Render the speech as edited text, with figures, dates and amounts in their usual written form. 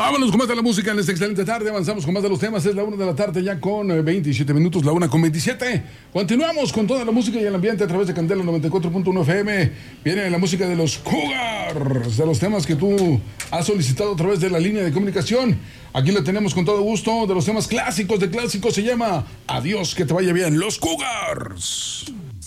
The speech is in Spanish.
Vámonos con más de la música en esta excelente tarde. Avanzamos con más de los temas. Es la 1 de la tarde ya con 27 minutos, la 1 con 27. Continuamos con toda la música y el ambiente a través de Candela 94.1 FM. Viene la música de los Cougars, de los temas que tú has solicitado a través de la línea de comunicación. Aquí la tenemos con todo gusto. De los temas clásicos de clásicos se llama Adiós, que te vaya bien. Los Cougars.